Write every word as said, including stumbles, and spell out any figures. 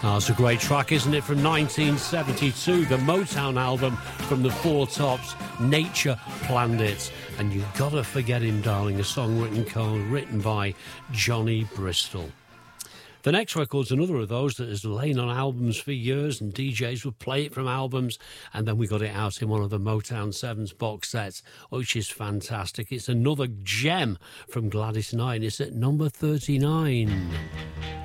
Oh, it's a great track, isn't it? From nineteen seventy-two, the Motown album from the Four Tops, Nature Planned It. And You've Gotta Forget Him, Darling, a song written, written by Johnny Bristol. The next record's another of those that has lain on albums for years, and D Js would play it from albums, and then we got it out in one of the Motown Sevens box sets, which is fantastic. It's another gem from Gladys Knight. It's at number thirty-nine.